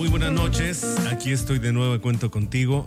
muy buenas noches. Aquí estoy de nueva cuenta contigo.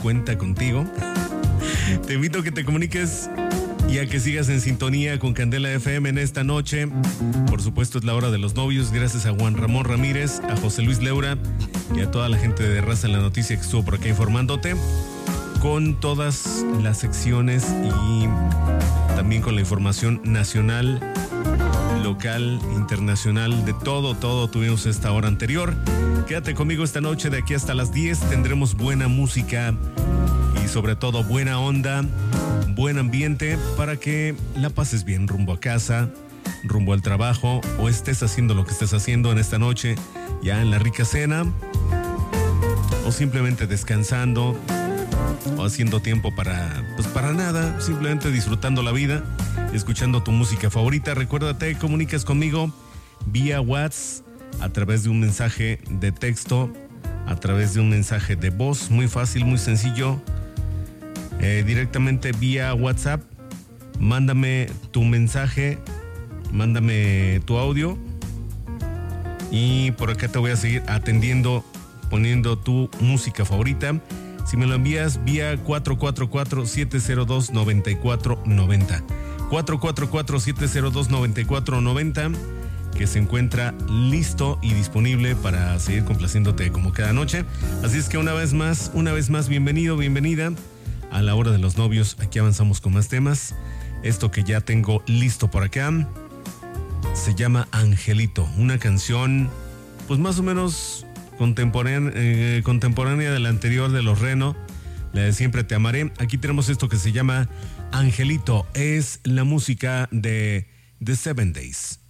Te invito a que te comuniques y a que sigas en sintonía con Candela FM en esta noche. Por supuesto, es la hora de los novios. Gracias a Juan Ramón Ramírez, a José Luis Leura y a toda la gente de Raza en la Noticia que estuvo por acá informándote con todas las secciones y también con la información nacional, local, internacional, de todo tuvimos esta hora anterior. Quédate conmigo esta noche de aquí hasta las 10. Tendremos buena música y sobre todo buena onda, buen ambiente para que la pases bien rumbo a casa, rumbo al trabajo o estés haciendo lo que estés haciendo en esta noche, ya en la rica cena o simplemente descansando o haciendo tiempo para nada, simplemente disfrutando la vida, escuchando tu música favorita. Recuérdate, comunicas conmigo vía WhatsApp, a través de un mensaje de texto, a través de un mensaje de voz, muy fácil, muy sencillo, directamente vía WhatsApp. Mándame tu mensaje, mándame tu audio y por acá te voy a seguir atendiendo, poniendo tu música favorita. Si me lo envías vía 444-702-9490. 444-702-9490, que se encuentra listo y disponible para seguir complaciéndote como cada noche. Así es que una vez más, bienvenido, bienvenida a la hora de los novios. Aquí avanzamos con más temas. Esto que ya tengo listo por acá se llama Angelito, una canción pues más o menos contemporánea de la anterior de Los Reno, la de Siempre Te Amaré. Aquí tenemos esto que se llama Angelito, es la música de The 7 Days.